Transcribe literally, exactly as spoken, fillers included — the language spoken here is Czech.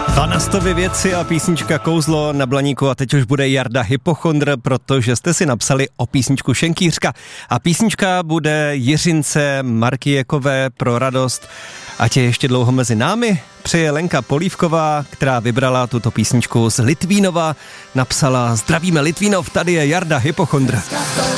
Vanastovy věci a písnička Kouzlo na Blaníku a teď už bude Jarda Hypochondr, protože jste si napsali o písničku Šenkýřka a písnička bude Jiřince Markijekové pro radost. Ať je ještě dlouho mezi námi, přeje Lenka Polívková, která vybrala tuto písničku z Litvínova, napsala: zdravíme Litvínov, tady je Jarda Hypochondr.